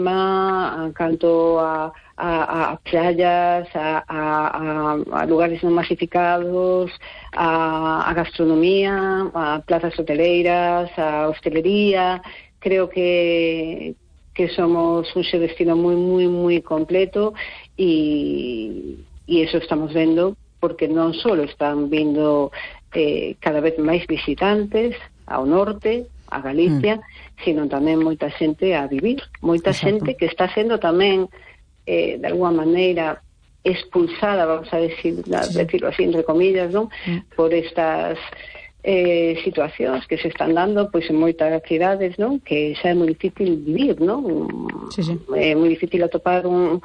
canto a playas, a lugares non masificados, a gastronomía, a plazas hoteleiras, a hostelería. Creo que somos un destino moi, moi, moi completo e eso estamos vendo, porque non só están vindo cada vez máis visitantes ao norte, a Galicia, sino tamén moita xente a vivir, moita xente que está sendo tamén de alguma maneira expulsada, vamos a decirlo así entre comillas, non? Por estas situacións que se están dando pois en moitas cidades, non? Que xa é moi difícil vivir, non? É moi difícil atopar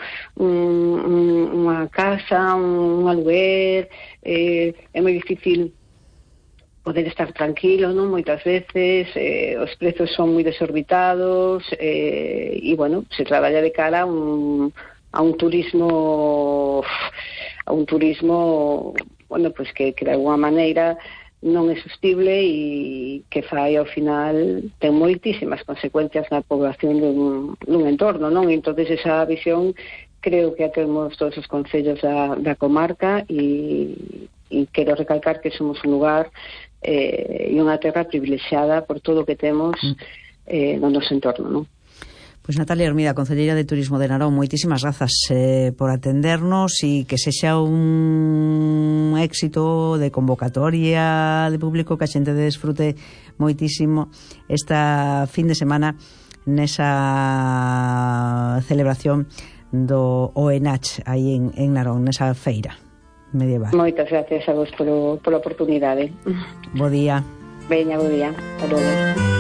unha casa, un aluguer, é moi difícil poder estar tranquilo, non? Moitas veces os prezos son moi desorbitados e, bueno, se traballa de cara a un turismo bueno, pues que de alguma maneira non é sostible e que fai ao final ten moitísimas consecuencias na población dun entorno, non? Entonces esa visión creo que a temos todos os concellos da comarca e quero recalcar que somos un lugar e unha terra privilexiada por todo o que temos no noso entorno, non? Pois Natalia Hermida, concelleira de Turismo de Narón, moitísimas grazas por atendernos e que sexa un éxito de convocatoria de público, que a xente desfrute moitísimo esta fin de semana nesa celebración do OENACH aí en Narón, nesa feira medieval. Moitas gracias a vos pola oportunidade. Bo día. Veña, bo día. Hasta logo.